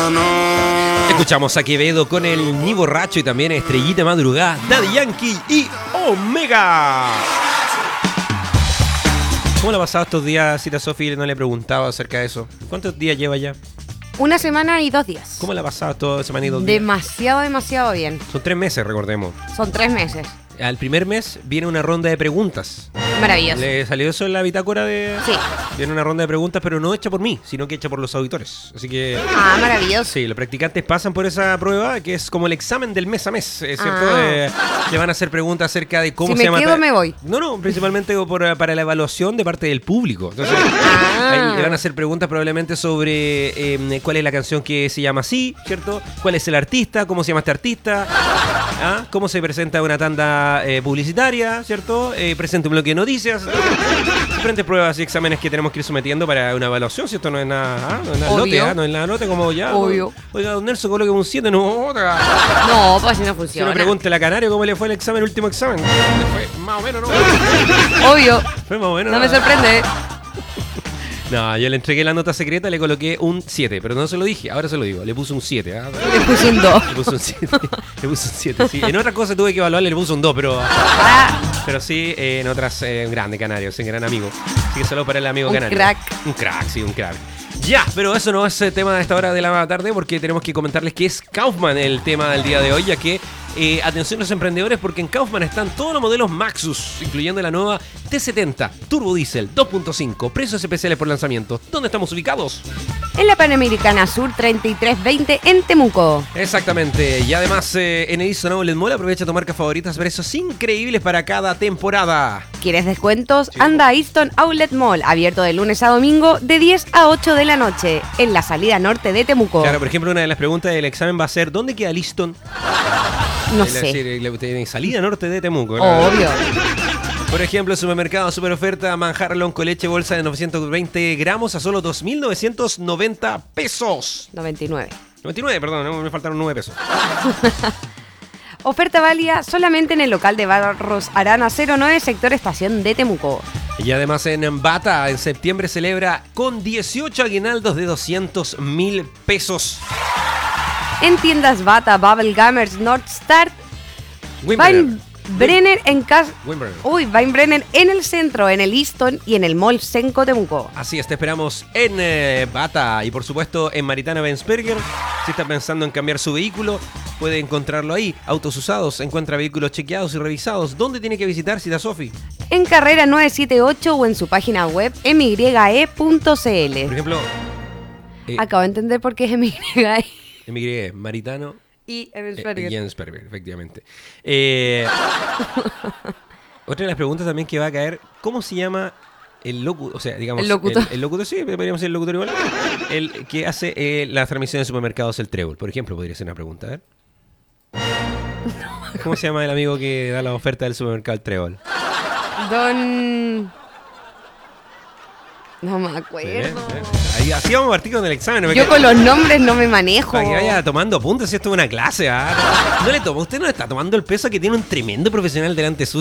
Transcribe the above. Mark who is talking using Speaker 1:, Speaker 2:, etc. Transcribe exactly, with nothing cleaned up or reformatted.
Speaker 1: Escuchamos a Quevedo con el Ni Borracho y también Estrellita Madrugada, Daddy Yankee y Omega. ¿Cómo le ha pasado estos días, Cita Sofi? No le he preguntado acerca de eso. ¿Cuántos días lleva ya?
Speaker 2: Una semana y dos días.
Speaker 1: ¿Cómo le ha pasado toda semana y dos días?
Speaker 2: Demasiado, demasiado bien.
Speaker 1: Son tres meses, recordemos.
Speaker 2: Son tres meses.
Speaker 1: Al primer mes viene una ronda de preguntas.
Speaker 2: Maravilloso.
Speaker 1: ¿Le salió eso en la bitácora de...?
Speaker 2: Sí.
Speaker 1: Viene una ronda de preguntas, pero no hecha por mí, sino que hecha por los auditores. Así que...
Speaker 2: Ah, maravilloso.
Speaker 1: Sí, los practicantes pasan por esa prueba, que es como el examen del mes a mes, ¿cierto?
Speaker 2: Ah.
Speaker 1: Eh, le van a hacer preguntas acerca de cómo
Speaker 2: Si
Speaker 1: se
Speaker 2: me
Speaker 1: llama...
Speaker 2: quedo, me voy.
Speaker 1: No, no, principalmente por, para la evaluación de parte del público. Entonces,
Speaker 2: Ah.
Speaker 1: ahí le van a hacer preguntas probablemente sobre eh, cuál es la canción que se llama así, ¿cierto? ¿Cuál es el artista? ¿Cómo se llama este artista? ¿Ah? ¿Cómo se presenta una tanda eh, publicitaria, ¿cierto? Eh, presenta un bloque de noticias. Diferentes pruebas y exámenes que tenemos que ir sometiendo para una evaluación, ¿cierto? No es nada, ¿ah? No es nada lote, ¿ah? No es nada lote como ya.
Speaker 2: Obvio.
Speaker 1: Oiga, don Nelson, coloque un siete, no, otra.
Speaker 2: No, pues así no
Speaker 1: Si
Speaker 2: funciona.
Speaker 1: uno pregunta a Canario cómo le fue el examen, el último examen. Le fue más o menos, ¿no?
Speaker 2: Obvio.
Speaker 1: Fue más o menos.
Speaker 2: No me sorprende.
Speaker 1: No, yo le entregué la nota secreta, le coloqué un siete, pero no se lo dije, ahora se lo digo, le puse un siete. ¿Ah?
Speaker 2: Le puse un dos.
Speaker 1: Le puse un siete, le puse un siete, sí. En otras cosas tuve que evaluarle, le puse un dos, pero...
Speaker 2: Ah,
Speaker 1: Pero sí, eh, en otras, eh, un grande Canario, es un gran amigo. Así que solo para el amigo
Speaker 2: Un
Speaker 1: Canario.
Speaker 2: crack.
Speaker 1: Un crack, sí, un crack. Ya, pero eso no es el tema de esta hora de la tarde, porque tenemos que comentarles que es Kaufman el tema del día de hoy, ya que, eh, atención los emprendedores, porque en Kaufman están todos los modelos Maxus, incluyendo la nueva T setenta, Turbo Diesel dos punto cinco, precios especiales por lanzamiento. ¿Dónde estamos ubicados?
Speaker 2: en la Panamericana Sur treinta y tres veinte en Temuco.
Speaker 1: Exactamente, y además eh, en Edison Outlet Mall aprovecha tu marca favoritas, precios increíbles para cada temporada.
Speaker 2: ¿Quieres descuentos?
Speaker 1: Sí.
Speaker 2: Anda a Easton Outlet Mall, abierto de lunes a domingo de diez a ocho de la noche, en la salida norte de Temuco.
Speaker 1: Claro, por ejemplo, una de las preguntas del examen va a ser ¿dónde queda Liston?
Speaker 2: No
Speaker 1: Es
Speaker 2: sé.
Speaker 1: decir, le- tiene salida norte de Temuco. ¿no?
Speaker 2: Obvio.
Speaker 1: Por ejemplo, supermercado, super oferta, manjar long con leche, bolsa de novecientos veinte gramos a solo dos mil novecientos noventa pesos.
Speaker 2: noventa y nueve.
Speaker 1: noventa y nueve, perdón, no, me faltaron nueve pesos.
Speaker 2: Oferta válida solamente en el local de Barros Arana cero nueve, sector estación de Temuco.
Speaker 1: Y además en Bata, en septiembre celebra con dieciocho aguinaldos de doscientos mil pesos.
Speaker 2: En tiendas Bata, Bubble Gummers, Nordstar,
Speaker 1: Wimberger.
Speaker 2: Weinbrenner en casa.
Speaker 1: Wimberger.
Speaker 2: Uy, Weinbrenner en el centro, en el Easton y en el Mall Senco Temuco.
Speaker 1: Así es, te esperamos en eh, Bata y por supuesto en Maritana Benzberger. Si está pensando en cambiar su vehículo, puede encontrarlo ahí. Autos usados, encuentra vehículos chequeados y revisados. ¿Dónde tiene que visitar, Cita Sofi?
Speaker 2: En carrera nueve siete ocho o en su página web m y e punto c l.
Speaker 1: Por ejemplo, eh,
Speaker 2: Acabo de entender por qué es M Y E.
Speaker 1: emigré Maritano
Speaker 2: Y
Speaker 1: eh,
Speaker 2: Evansberger.
Speaker 1: Jensberger, efectivamente. Eh, otra de las preguntas también que va a caer, ¿cómo se llama el locutor? O sea, digamos,
Speaker 2: El locutor.
Speaker 1: El, el locutor, sí, podríamos decir el locutor igual. El que hace eh, la transmisión de supermercados, el Trébol, por ejemplo, podría ser una pregunta, a ver. ¿Cómo se llama el amigo que da la oferta del supermercado, el Trébol?
Speaker 2: Don... No me acuerdo.
Speaker 1: ¿Eh? ¿Eh? Ahí, así vamos a partir con el examen. ¿no?
Speaker 2: Yo con los nombres no me manejo.
Speaker 1: Para que vaya tomando apuntes, si esto es una clase. ¿ah? No le toma, usted no le está tomando el peso que tiene un tremendo profesional delante suyo.